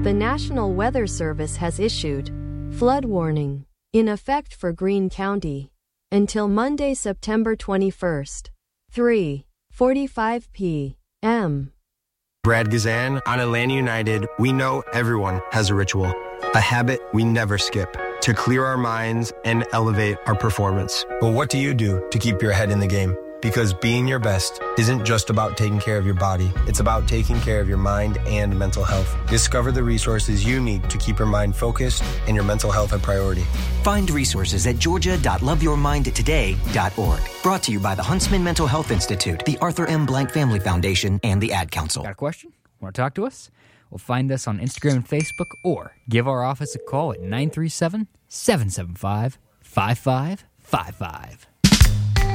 The National Weather Service has issued flood warning in effect for Greene County until Monday, September 21st, 3:45 p.m. Brad Gazan, on Atlanta United, we know everyone has a ritual, a habit we never skip, to clear our minds and elevate our performance. But what do you do to keep your head in the game? Because being your best isn't just about taking care of your body. It's about taking care of your mind and mental health. Discover the resources you need to keep your mind focused and your mental health a priority. Find resources at georgia.loveyourmindtoday.org. Brought to you by the Huntsman Mental Health Institute, the Arthur M. Blank Family Foundation, and the Ad Council. Got a question? Want to talk to us? Well, find us on Instagram and Facebook or give our office a call at 937-775-5555.